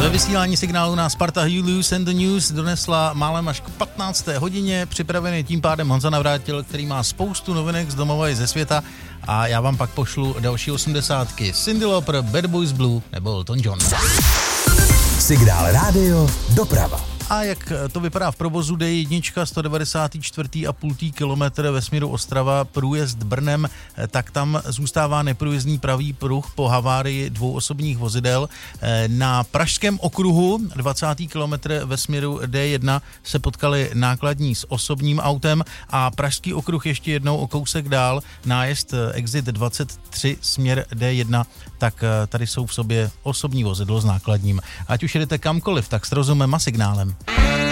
Ve vysílání signálu nás Sparta Julius and the News donesla málem až k 15. hodině. Připravený tím pádem Honza Navrátil, který má spoustu novinek z domova i ze světa. A já vám pak pošlu další 80. Cyndi Lauper, Bad Boys Blue nebo Elton John. Signál rádio doprava. A jak to vypadá v provozu D1, 194,5 kilometr ve směru Ostrava, průjezd Brnem, tak tam zůstává neprůjezdný pravý pruh po havárii dvou osobních vozidel. Na Pražském okruhu 20. kilometr ve směru D1 se potkali nákladní s osobním autem a Pražský okruh ještě jednou o kousek dál, nájezd Exit 23 směr D1, tak tady jsou v sobě osobní vozidlo s nákladním. Ať už jedete kamkoliv, tak s rozumem a signálem.